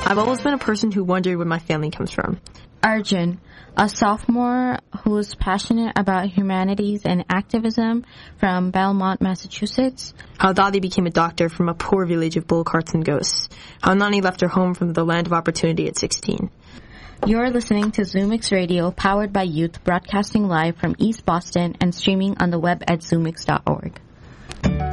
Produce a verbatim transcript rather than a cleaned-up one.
I've always been a person who wondered where my family comes from. Arjun, a sophomore who's passionate about humanities and activism from Belmont, Massachusetts. How Dadi became a doctor from a poor village of bull carts and ghosts. How Nani left her home from the land of opportunity at sixteen. You're listening to ZoomX Radio, powered by Youth, broadcasting live from East Boston and streaming on the web at zoomix dot org.